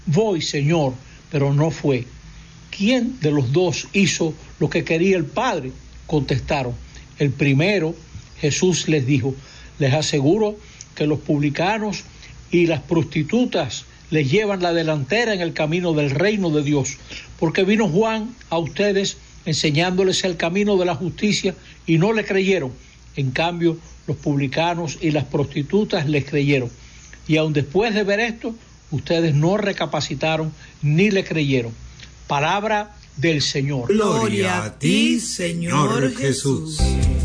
Voy, Señor, pero no fue. ¿Quién de los dos hizo lo que quería el Padre? Contestaron, el primero. Jesús les dijo, les aseguro que los publicanos y las prostitutas les llevan la delantera en el camino del reino de Dios, porque vino Juan a ustedes enseñándoles el camino de la justicia y no le creyeron. En cambio, los publicanos y las prostitutas les creyeron. Y aun después de ver esto, ustedes no recapacitaron ni le creyeron. Palabra del Señor. Gloria a ti, Señor Jesús.